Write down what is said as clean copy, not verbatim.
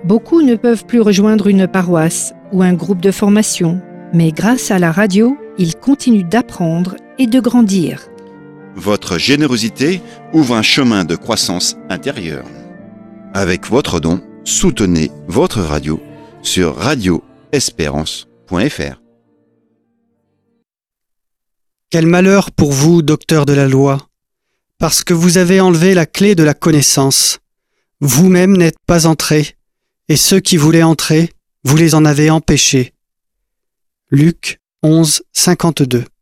Beaucoup ne peuvent plus rejoindre une paroisse ou un groupe de formation, mais grâce à la radio, ils continuent d'apprendre et de grandir. Votre générosité ouvre un chemin de croissance intérieure. Avec votre don, soutenez votre radio sur radioespérance.fr. Quel malheur pour vous, docteur de la loi, parce que vous avez enlevé la clé de la connaissance. Vous-même n'êtes pas entré, et ceux qui voulaient entrer, vous les en avez empêchés. Luc 11, 52.